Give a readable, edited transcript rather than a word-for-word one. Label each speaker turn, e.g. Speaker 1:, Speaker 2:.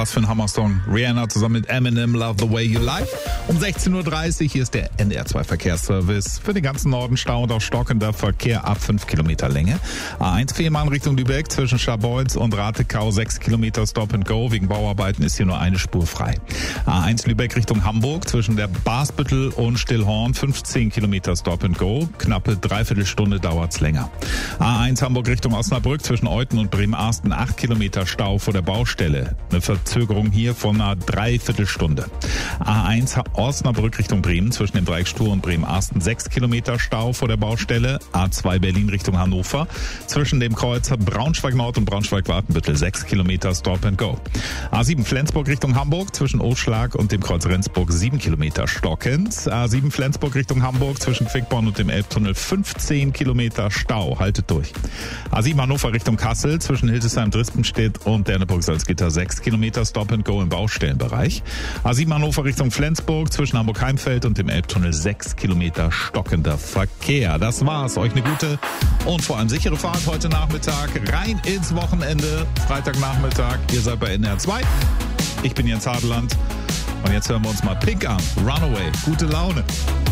Speaker 1: was für ein Hammer-Song. Rihanna zusammen mit Eminem, Love the Way You Like. Um 16.30 Uhr, hier ist der NDR2 Verkehrsservice. Für den ganzen Norden Stau und auch stockender Verkehr ab 5 Kilometer Länge. A1 Fehmarn Richtung Lübeck zwischen Scharbeutz und Ratekau 6 Kilometer Stop and Go. Wegen Bauarbeiten ist hier nur eine Spur frei. A1 Lübeck Richtung Hamburg zwischen der Basbüttel und Stillhorn 15 Kilometer Stop and Go. Knappe Dreiviertelstunde dauert's länger. A1 Hamburg Richtung Osnabrück zwischen Euten und Bremen-Arsten 8 Kilometer Stau vor der Baustelle. Eine Verzögerung hier von einer Dreiviertelstunde. A1 Osnabrück Richtung Bremen zwischen dem Dreieck Stur und Bremen-Arsten 6 Kilometer Stau vor der Baustelle. A2 Berlin Richtung Hannover zwischen dem Kreuzer Braunschweig-Nord und Braunschweig-Wartenbüttel 6 Kilometer Stop and Go. A7 Flensburg Richtung Hamburg zwischen Oschlag und dem Kreuz Rendsburg 7 Kilometer stockend. A7 Flensburg Richtung Hamburg zwischen Quickborn und dem Elbtunnel 15 Kilometer Stau. Haltet durch. A7 Hannover Richtung Kassel zwischen Hildesheim, Drispenstedt und Derneburg-Salzgitter 6 Kilometer Stop and Go im Baustellenbereich. A7 Hannover Richtung Flensburg zwischen Hamburg-Heimfeld und dem Elbtunnel 6 Kilometer stockender Verkehr. Das war's. Euch eine gute und vor allem sichere Fahrt heute Nachmittag rein ins Wochenende. Freitagnachmittag. Ihr seid bei NDR 2. Ich bin Jens Hadeland. Und jetzt hören wir uns mal Pink an. Runaway. Gute Laune.